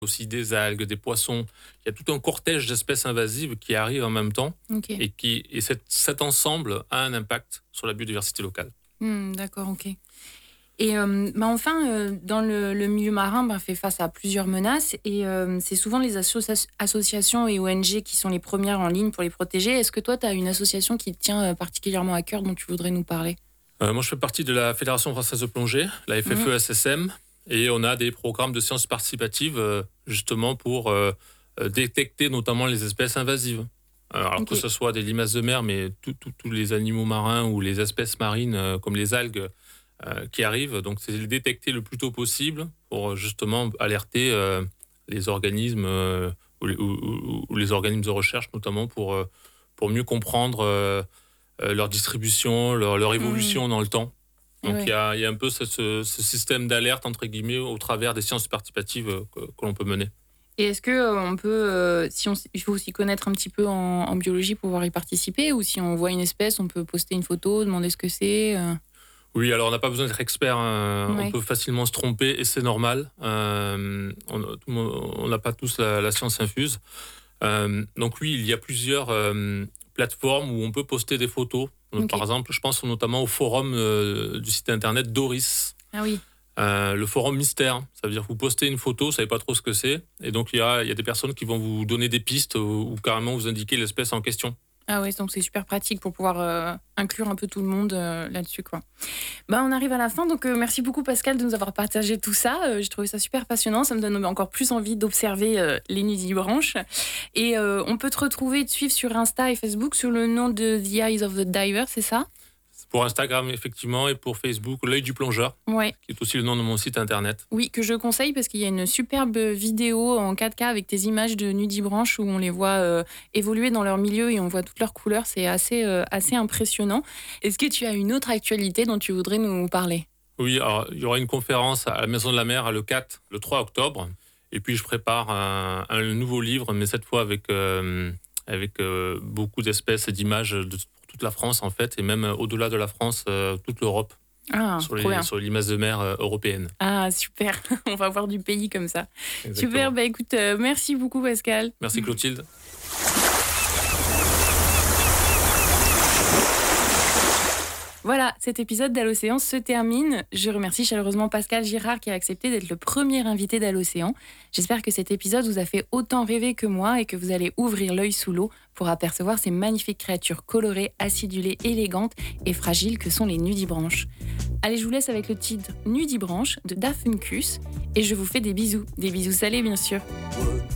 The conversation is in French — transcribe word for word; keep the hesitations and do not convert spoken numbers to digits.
aussi des algues, des poissons. Il y a tout un cortège d'espèces invasives qui arrivent en même temps OK. et qui et cet cet ensemble a un impact sur la biodiversité locale. Mmh, d'accord, OK. Et hem, bah, enfin, heu, dans le le milieu marin, bah, fait face à plusieurs menaces et hem, c'est souvent les associa associations et O N G qui sont les premières en ligne pour les protéger. Est-ce que toi, tu as une association qui te tient, heu, particulièrement à cœur dont tu voudrais nous parler? Heu, moi, je fais partie de la Fédération française de plongée, la Mmh. F F E S S M, et on a des programmes de sciences participatives, heu, justement pour, heu heu, détecter notamment les espèces invasives. Heu, alors que OK. ce soit des limaces de mer, mais tous tous tous les animaux marins ou les espèces marines, heu, comme les algues, heu, qui arrivent. Donc c'est les détecter le plus tôt possible pour, heu, justement alerter, heu, les organismes, heu, ou les ou ou ou les organismes de recherche notamment pour, heu, pour mieux comprendre, heu heu, leur distribution, leur leur Mmh. évolution dans le temps. Et Donc il y ouais. a il y a un peu ce ce ce système «d'alerte» entre guillemets au travers des sciences participatives, heu, que que l'on peut mener. Et est-ce que, heu, on peut, heu, si on s il faut s'y connaître un petit peu en en biologie pour pouvoir y participer ou si on voit une espèce, on peut poster une photo, demander ce que c'est, heu? Oui, alors on n'a pas besoin d'être expert, hein, on Ouais. peut facilement se tromper et c'est normal. Hem, on a tout le monde on n'a pas tous la la science infuse. Hem, donc oui, il y a plusieurs, hem, plateformes où on peut poster des photos. Heu, par OK. exemple, je pense notamment au forum, heu, du site internet Doris, Ah oui. heu, le forum mystère. Ça veut dire que vous postez une photo, vous savez pas trop ce que c'est et donc il y a il y a des personnes qui vont vous donner des pistes ou ou carrément vous indiquer l'espèce en question. Ah ouais, donc c'est super pratique pour pouvoir, heu, inclure un peu tout le monde, heu, là-dessus, quoi. Bah, on arrive à la fin, donc heu, merci beaucoup Pascal de nous avoir partagé tout ça, heu, j'ai trouvé ça super passionnant, ça me donne encore plus envie d'observer, heu, les nudibranches et heu, on peut te retrouver et te suivre sur Insta et Facebook sous le nom de The Eyes of the Diver, c'est ça? Pour Instagram effectivement et pour Facebook, l'œil du plongeur, Ouais. qui est aussi le nom de mon site internet. Oui, que je conseille parce qu'il y a une superbe vidéo en quatre K avec tes images de nudibranches où on les voit, heu, évoluer dans leur milieu et on voit toutes leurs couleurs. C'est assez, heu, assez impressionnant. Est-ce que tu as une autre actualité dont tu voudrais nous parler? Oui, alors il y aura une conférence à la Maison de la Mer le quatre, le trois octobre et puis je prépare un un nouveau livre, mais cette fois avec, hem, avec, heu, beaucoup d'espèces et d'images de pour toute la France en fait et même au-delà de la France, heu, toute l'Europe Ah, sur trop les bien. sur les limaces de mer, heu, européennes. Ah super, on va voir du pays comme ça. Super, Exactement. bah, écoute, heu, merci beaucoup Pascal. Merci Clotilde. Voilà, cet épisode d'Allocéan se termine. Je remercie chaleureusement Pascal Girard qui a accepté d'être le premier invité d'Allocéan. J'espère que cet épisode vous a fait autant rêver que moi et que vous allez ouvrir l'œil sous l'eau pour apercevoir ces magnifiques créatures colorées, acidulées, élégantes et fragiles que sont les nudibranches. Allez, je vous laisse avec le titre Nudibranche de Dafuncus et je vous fais des bisous, des bisous salés bien sûr.